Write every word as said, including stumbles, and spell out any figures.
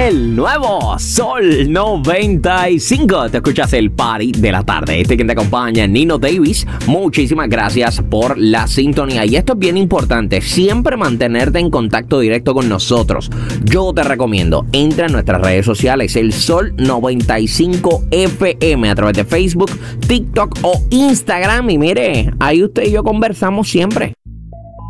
el nuevo Sol noventa y cinco. Te escuchas el party de la tarde. Este quien te acompaña, Nino Davis. Muchísimas gracias por la sintonía. Y esto es bien importante, siempre mantenerte en contacto directo con nosotros. Yo te recomiendo, entra en nuestras redes sociales, el Sol noventa y cinco F M, a través de Facebook, TikTok o Instagram. Y mire, ahí usted y yo conversamos siempre.